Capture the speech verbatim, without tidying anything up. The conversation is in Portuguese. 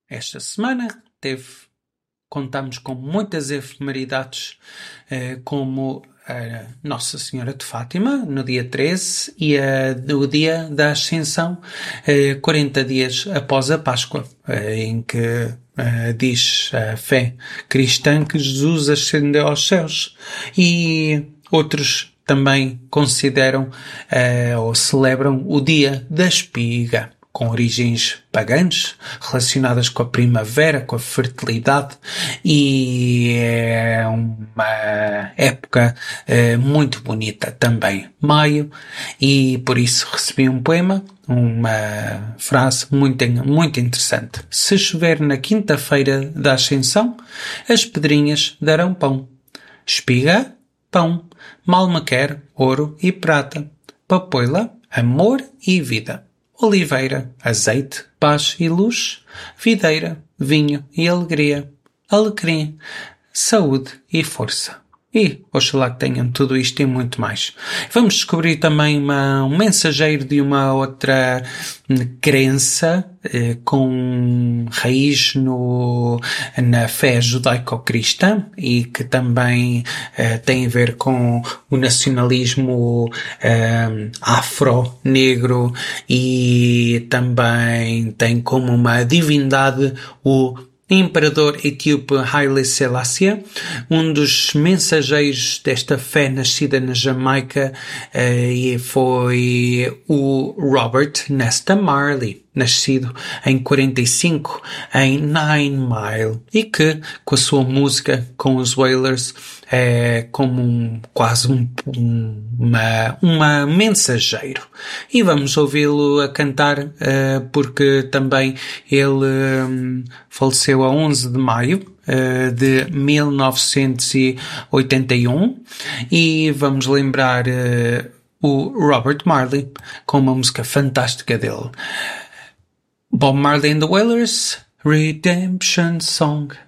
esta semana teve, contamos com muitas efemeridades, eh, como a Nossa Senhora de Fátima, no dia treze, e a, o dia da Ascensão, eh, quarenta dias após a Páscoa, eh, em que eh, diz a fé cristã que Jesus ascendeu aos céus. E outros também consideram eh, ou celebram o dia da espiga, com origens pagãs, relacionadas com a primavera, com a fertilidade, e é uma época eh, muito bonita também, maio, e por isso recebi um poema, uma frase muito, muito interessante. Se chover na quinta-feira da Ascensão, as pedrinhas darão pão. Espiga, pão, mal me quer, ouro e prata. Papoila, amor e vida. Oliveira, azeite, paz e luz. Videira, vinho e alegria. Alecrim, saúde e força. E oxalá que tenham tudo isto e muito mais. Vamos descobrir também uma, um mensageiro de uma outra crença eh, com raiz no, na fé judaico-cristã e que também eh, tem a ver com o nacionalismo eh, afro-negro, e também tem como uma divindade o Imperador etíope Haile Selassie, um dos mensageiros desta fé nascida na Jamaica, eh, e foi o Robert Nesta Marley, nascido em quarenta e cinco em Nine Mile, e que, com a sua música com os Wailers, é como um, quase um, um, uma, uma mensageiro. E vamos ouvi-lo a cantar, uh, porque também ele um, faleceu a onze de maio uh, de mil novecentos e oitenta e um, e vamos lembrar uh, o Robert Marley com uma música fantástica dele. Bob Marley and the Wailers, Redemption Song.